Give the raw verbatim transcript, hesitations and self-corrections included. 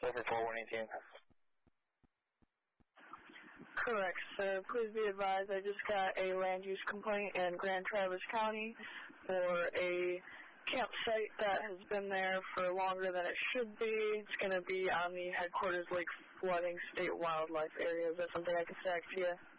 Over four one eighteen. Correct, sir. Please be advised I just got a land use complaint in Grand Traverse County for a campsite that has been there for longer than it should be. It's going to be on the Headquarters Lake Flooding State Wildlife Area. Is that something I can fax to you?